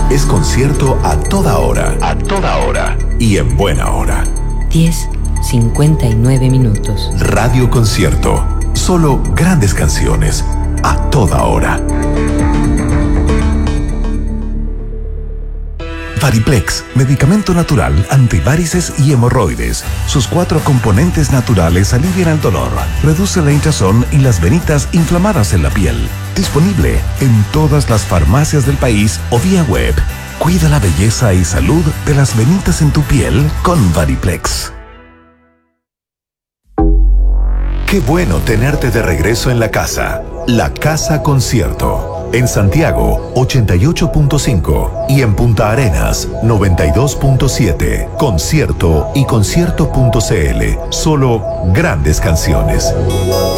es concierto a toda hora. A toda hora. Y en buena hora. 10:59 minutos. Radio Concierto. Solo grandes canciones. A toda hora. Variplex, medicamento natural antivarices y hemorroides. Sus 4 componentes naturales alivian el dolor, reduce la hinchazón y las venitas inflamadas en la piel. Disponible en todas las farmacias del país o vía web. Cuida la belleza y salud de las venitas en tu piel con Variplex. Qué bueno tenerte de regreso en la casa. La Casa Concierto. En Santiago, 88.5 y en Punta Arenas, 92.7. Concierto y concierto.cl. Solo grandes canciones.